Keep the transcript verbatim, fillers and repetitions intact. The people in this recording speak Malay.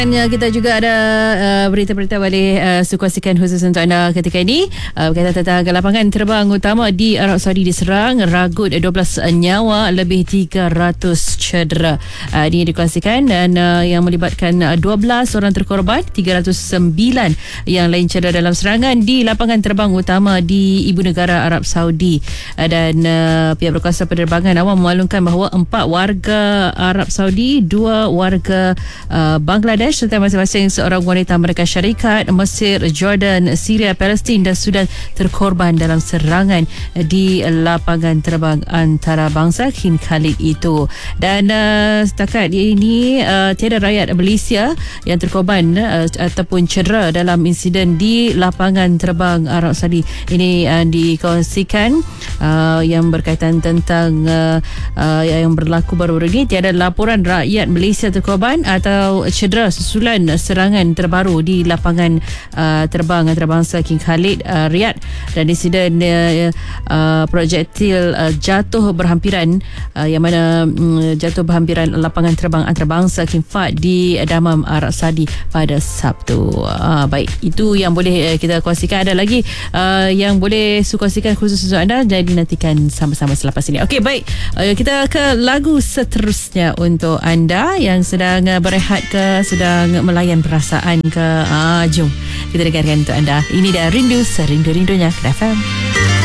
Dan uh, kita juga ada uh, berita-berita boleh uh, sukasikan khusus untuk anda ketika ini uh, berkaitan tentang lapangan terbang utama di Arab Saudi diserang, ragut dua belas nyawa, lebih tiga ratus cedera. Uh, ini dikongsikan dan uh, yang melibatkan uh, dua belas orang terkorban, tiga ratus sembilan yang lain cedera dalam serangan di lapangan terbang utama di ibu negara Arab Saudi. Uh, dan uh, pihak berkuasa penerbangan awam memaklumkan bahawa empat warga Arab Saudi, dua warga uh, Bangladesh serta masing-masing seorang wanita Amerika Syarikat, Mesir, Jordan, Syria, Palestin dan Sudan terkorban dalam serangan di lapangan terbang antarabangsa King Khalid itu. Dan uh, setakat ini uh, tiada rakyat Malaysia yang terkorban uh, ataupun cedera dalam insiden di lapangan terbang Arab Saudi. Ini uh, dikongsikan uh, yang berkaitan tentang uh, uh, yang berlaku baru-baru ini. Tiada laporan rakyat Malaysia terkorban atau cedera susulan serangan terbaru di lapangan uh, terbang antarabangsa King Khalid uh, Riyadh. Dan insiden uh, uh, projektil uh, jatuh berhampiran uh, yang mana um, jatuh berhampiran lapangan terbang antarabangsa King Fahd di Dammam, Arab Saudi pada Sabtu. Uh, baik, itu yang boleh uh, kita kongsikan. Ada lagi uh, yang boleh kongsikan khusus untuk anda, jadi nantikan sama-sama selepas ini. Okey, baik, uh, kita ke lagu seterusnya untuk anda yang sedang uh, berehat ke, sedang melayan perasaan ke. Ah, jom kita dengarkan untuk anda. Ini dah Rindu Serindu-Rindunya K F M.